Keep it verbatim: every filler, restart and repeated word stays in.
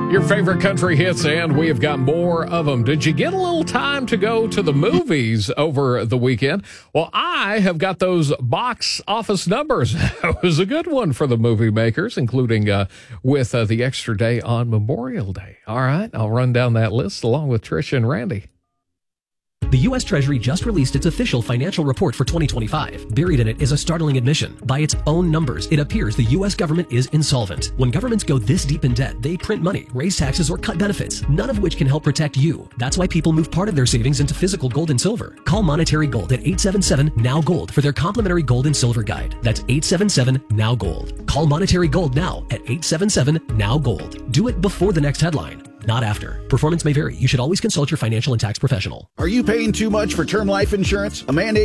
Your favorite country hits, and we have got more of them. Did you get a little time to go to the movies over the weekend? Well, I have got those box office numbers. It was a good one for the movie makers, including uh, with uh, the extra day on Memorial Day. All right, I'll run down that list along with Tricia and Randy. The U S Treasury just released its official financial report for twenty twenty-five. Buried in it is a startling admission. By its own numbers, it appears the U S government is insolvent. When governments go this deep in debt, they print money, raise taxes, or cut benefits, none of which can help protect you. That's why people move part of their savings into physical gold and silver. Call Monetary Gold at eight seven seven, N O W Gold for their complimentary gold and silver guide. That's eight seven seven, N O W Gold. Call Monetary Gold now at eight seven seven, N O W Gold. Do it before the next headline, not after. Performance may vary. You should always consult your financial and tax professional. Are you paying too much for term life insurance? A mandate